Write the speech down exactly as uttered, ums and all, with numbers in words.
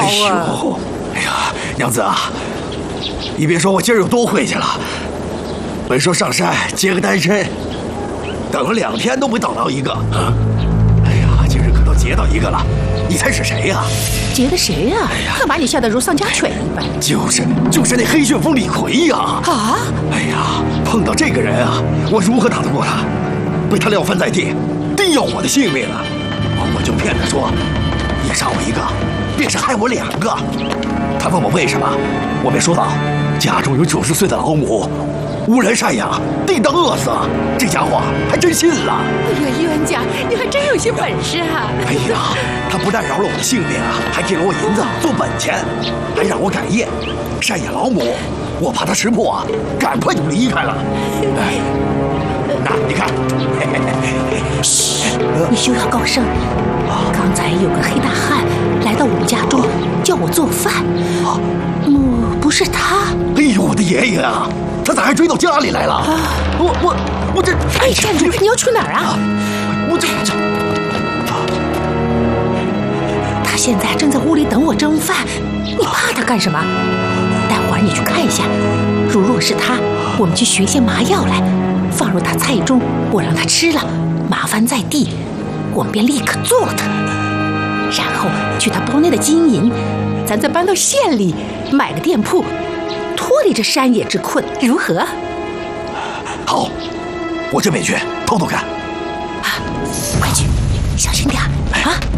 啊！哎呀，娘子啊，你别说我今儿有多晦气了。本说上山接个单身，等了两天都没等到一个。啊！哎呀，今儿可都结到一个了，你猜是谁呀？ 结的谁呀？哎呀，可把你吓得如丧家犬一般。 就是就是那黑旋风李逵呀！ 啊！ 哎呀，碰到这个人啊，我如何打得过他？被他撂翻在地，定要我的性命啊！我就骗他说，你杀我一个，便是害我两个。他问我为什么，我便说道，家中有九十岁的老母，无人赡养，定当饿死。这家伙还真信了。 哎呀，冤家，你还真有些本事啊！ 哎呀，他不但饶了我的性命啊，还给了我银子做本钱，还让我改业赡养老母。我怕他识破啊，赶快就离开了。哎，那你看， 嘘，你休要高声。刚才有个黑大汉来到我们家中，叫我做饭。哦，不是他。 哎呦，我的爷爷啊！他咋还追到家里来了？啊、我我我这…… 哎，站住！你要去哪儿啊？啊我这这…… 他现在正在屋里等我蒸饭，你怕他干什么？待会儿你去看一下，如若是他，我们去寻些麻药来，放入他菜中，我让他吃了，麻烦在地，我们便立刻做了他。然后取他包内的金银，咱再搬到县里买个店铺，脱离这山野之困，如何？ 好，我这便去偷偷看。 啊，快去，小心点啊！